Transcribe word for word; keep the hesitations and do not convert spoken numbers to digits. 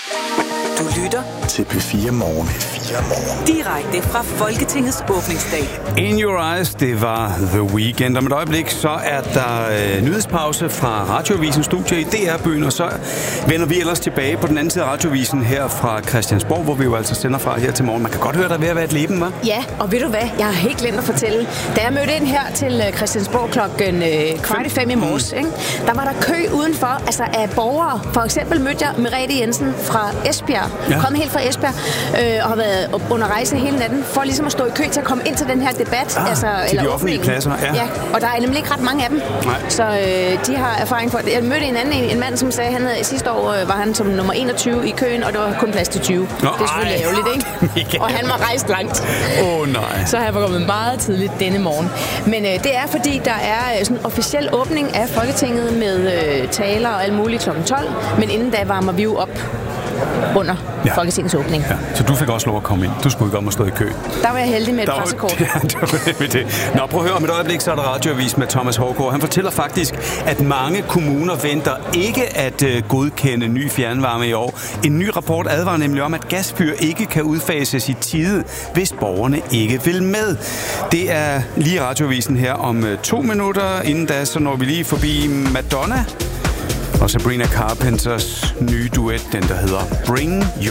Du lytter til P fire Morgen. P fire Morgen. Direkte fra Folketingets åbningsdag. In Your Eyes, det var The Weeknd. Om et øjeblik, så er der øh, nyhedspause fra Radioavisen studie i D R-byen, og så vender vi ellers tilbage på den anden side af Radioavisen her fra Christiansborg, hvor vi jo altså sender fra her til morgen. Man kan godt høre, der er ved at være et leben, hva'? Ja, og ved du hvad? Jeg har helt glemt at fortælle. Da jeg mødte ind her til Christiansborg klokken øh, kvart i fem i morges, ikke? Der var der kø udenfor, altså af borgere. For eksempel mødte jeg Merete Jensen fra Esbjerg, ja. Kom helt fra Esbjerg, øh, og har været under rejse hele natten, for ligesom at stå i kø til at komme ind til den her debat. Ah, altså, til eller de offentlige pladser, ja. ja. Og der er nemlig ikke ret mange af dem. Nej. Så øh, de har erfaring for det. Jeg mødte en anden, en, en mand, som sagde, at han havde, sidste år øh, var han som nummer enogtyve i køen, og der var kun plads til tyve. Nå, det er selvfølgelig ærgerligt, ikke? Og han var rejst langt. Åh oh, nej. Så har jeg kommet meget tidligt denne morgen. Men øh, det er, fordi der er sådan en officiel åbning af Folketinget med øh, taler og alt muligt klokken tolv, men inden da varmer vi jo op under ja. Folketingets åbning. Ja. Så du fik også lov at komme ind. Du skulle ikke om at stå i kø. Der var jeg heldig med et der pressekort. Ja, det var med det. Nå, prøv at høre, om et øjeblik, så er der Radioavis med Thomas Hårgaard. Han fortæller faktisk, at mange kommuner venter ikke at uh, godkende ny fjernvarme i år. En ny rapport advarer nemlig om, at gasfyr ikke kan udfases i tide, hvis borgerne ikke vil med. Det er lige Radioavisen her om uh, to minutter. Inden da, så når vi lige forbi Madonna og Sabrina Carpenters nye duet, den der hedder Bring Your